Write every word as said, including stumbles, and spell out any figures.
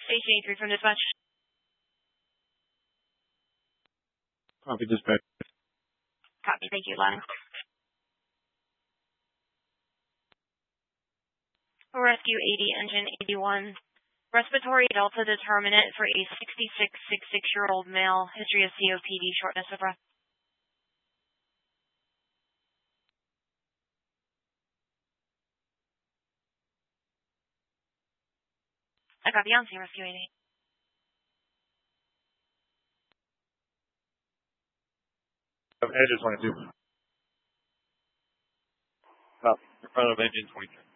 Station eighty-three from dispatch. Copy dispatch. Copy, thank you, Lana. Rescue eighty, engine eighty-one. Respiratory delta determinant for a sixty-six, sixty-six-year-old male. History of C O P D, shortness of breath. I copy on scene, Rescue eighty. Engine twenty-two. Up in front of engine twenty-two.